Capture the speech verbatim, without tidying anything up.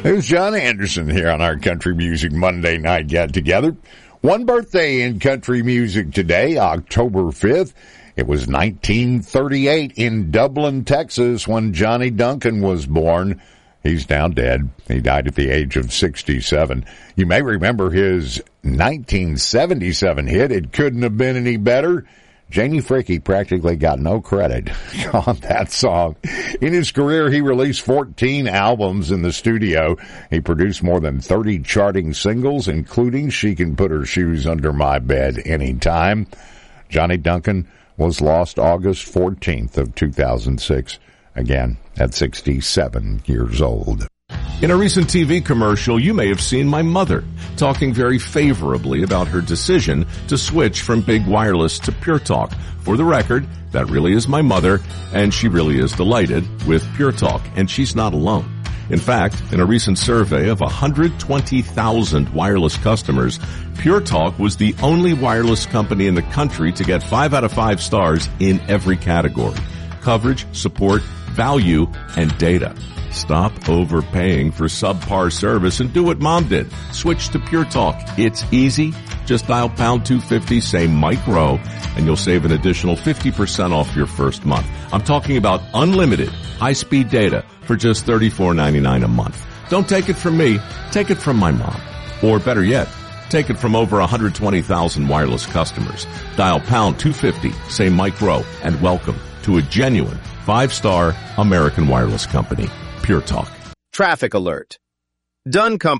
It's John Anderson here on our Country Music Monday Night Get Together. One birthday in country music today, October fifth. It was nineteen thirty-eight in Dublin, Texas, when Johnny Duncan was born. He's now dead. He died at the age of sixty-seven. You may remember his nineteen seventy-seven hit, It Couldn't Have Been Any Better. Janie Fricke practically got no credit on that song. In his career, he released fourteen albums in the studio. He produced more than thirty charting singles, including She Can Put Her Shoes Under My Bed Anytime. Johnny Duncan was lost August fourteenth of two thousand six, again at sixty-seven years old. In a recent T V commercial, you may have seen my mother talking very favorably about her decision to switch from big wireless to Pure Talk. For the record, that really is my mother, and she really is delighted with Pure Talk, and she's not alone. In fact, in a recent survey of one hundred twenty thousand wireless customers, Pure Talk was the only wireless company in the country to get five out of five stars in every category: coverage, support, value, and data. Stop overpaying for subpar service and do what Mom did. Switch to Pure Talk. It's easy. Just dial pound two fifty, say Mike Rowe, and you'll save an additional fifty percent off your first month. I'm talking about unlimited high-speed data for just thirty-four ninety-nine a month. Don't take it from me. Take it from my mom. Or better yet, take it from over one hundred twenty thousand wireless customers. Dial pound two fifty, say Mike Rowe, and welcome to a genuine five-star American wireless company. Pure Talk. Traffic alert. Dunn Company